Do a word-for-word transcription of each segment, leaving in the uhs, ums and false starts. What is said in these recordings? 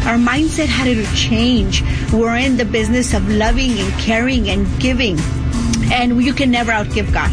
Our mindset had to change. We're in the business of loving and caring and giving. And you can never outgive God.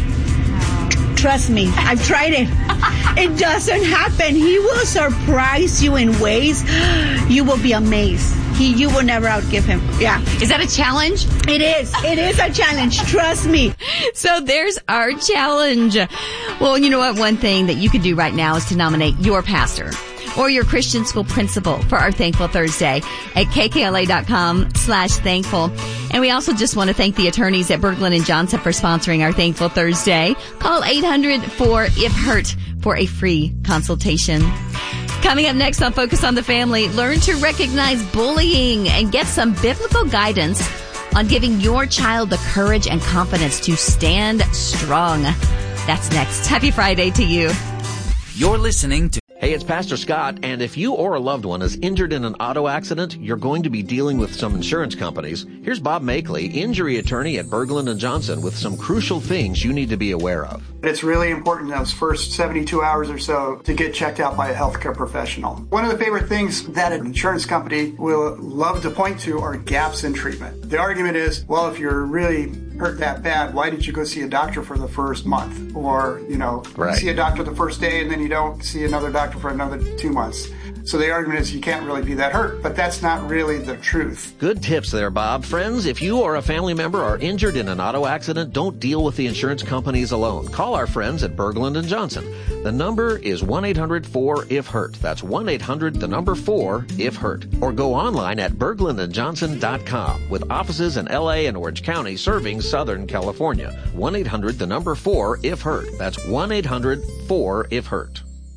Trust me, I've tried it. It doesn't happen. He will surprise you in ways you will be amazed. He, you will never outgive him. Yeah. Is that a challenge? It is. It is a challenge. Trust me. So there's our challenge. Well, you know what? One thing that you can do right now is to nominate your pastor or your Christian school principal for our Thankful Thursday at kkla.com slash thankful. And we also just want to thank the attorneys at Berglund and Johnson for sponsoring our Thankful Thursday. Call eight hundred four if hurt for a free consultation. Coming up next on Focus on the Family, learn to recognize bullying and get some biblical guidance on giving your child the courage and confidence to stand strong. That's next. Happy Friday to you. You're listening to Hey, it's Pastor Scott, and if you or a loved one is injured in an auto accident, you're going to be dealing with some insurance companies. Here's Bob Makeley, injury attorney at Berglund and Johnson, with some crucial things you need to be aware of. It's really important those first seventy-two hours or so to get checked out by a healthcare professional. One of the favorite things that an insurance company will love to point to are gaps in treatment. The argument is, well, if you're really hurt that bad, why did you go see a doctor for the first month? Or, you know, right. you see a doctor the first day and then you don't see another doctor for another two months. So the argument is you can't really be that hurt, but that's not really the truth. Good tips there, Bob. Friends, if you or a family member are injured in an auto accident, don't deal with the insurance companies alone. Call our friends at Berglund and Johnson. The number is one eight hundred four if hurt. That's one eight hundred, the number four, if hurt. Or go online at berglund and johnson dot com with offices in L A and Orange County serving Southern California. one eight hundred, the number four, if hurt. That's one eight hundred four if hurt.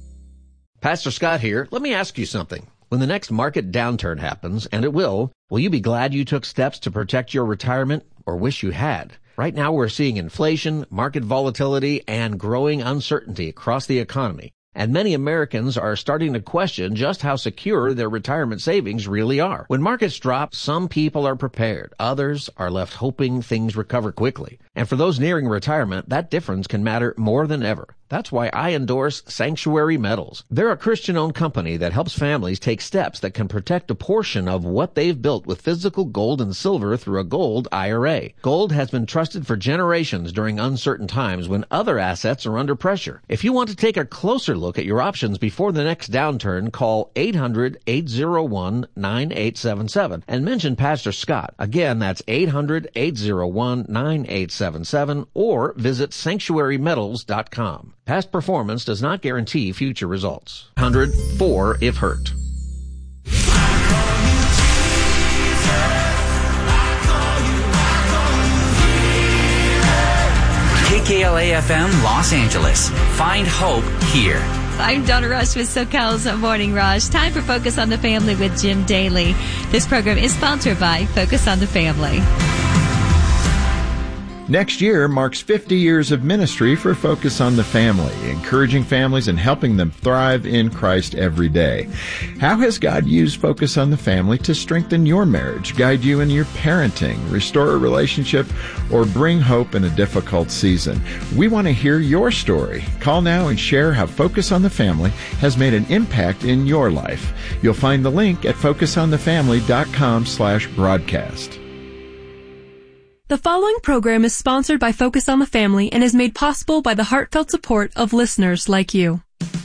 Pastor Scott here. Let me ask you something. When the next market downturn happens, and it will, will you be glad you took steps to protect your retirement or wish you had? Right now we're seeing inflation, market volatility, and growing uncertainty across the economy. And many Americans are starting to question just how secure their retirement savings really are. When markets drop, some people are prepared. Others are left hoping things recover quickly. And for those nearing retirement, that difference can matter more than ever. That's why I endorse Sanctuary Metals. They're a Christian-owned company that helps families take steps that can protect a portion of what they've built with physical gold and silver through a gold I R A. Gold has been trusted for generations during uncertain times when other assets are under pressure. If you want to take a closer look at your options before the next downturn, call eight hundred, eight oh one, nine eight seven seven and mention Pastor Scott. Again, that's eight hundred, eight oh one, nine eight seven seven or visit sanctuary metals dot com. Past performance does not guarantee future results. one hundred four if hurt. K K L A F M Los Angeles. Find hope here. I'm Donna Rush with SoCal's Morning Rush. Time for Focus on the Family with Jim Daly. This program is sponsored by Focus on the Family. Next year marks fifty years of ministry for Focus on the Family, encouraging families and helping them thrive in Christ every day. How has God used Focus on the Family to strengthen your marriage, guide you in your parenting, restore a relationship, or bring hope in a difficult season? We want to hear your story. Call now and share how Focus on the Family has made an impact in your life. You'll find the link at focus on the family dot com slash broadcast. The following program is sponsored by Focus on the Family and is made possible by the heartfelt support of listeners like you.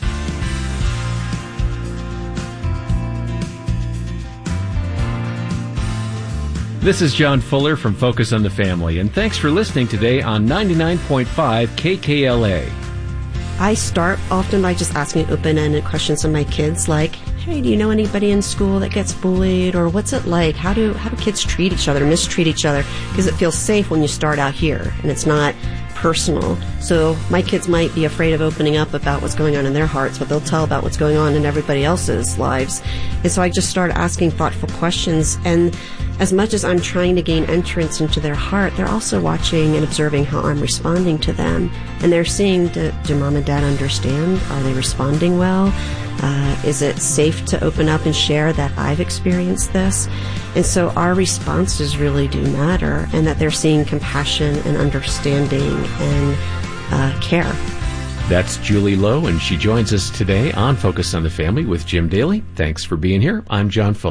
This is John Fuller from Focus on the Family, and thanks for listening today on ninety-nine point five K K L A. I start often by just asking open-ended questions of my kids, like, hey, do you know anybody in school that gets bullied? Or what's it like? How do how do kids treat each other, mistreat each other? Because it feels safe when you start out here, and it's not personal. So my kids might be afraid of opening up about what's going on in their hearts, but they'll tell about what's going on in everybody else's lives. And so I just start asking thoughtful questions, and as much as I'm trying to gain entrance into their heart, they're also watching and observing how I'm responding to them. And they're seeing, do, do mom and dad understand? Are they responding well? Uh, is it safe to open up and share that I've experienced this? And so our responses really do matter, and that they're seeing compassion and understanding and uh, care. That's Julie Lowe, and she joins us today on Focus on the Family with Jim Daly. Thanks for being here. I'm John Fuller.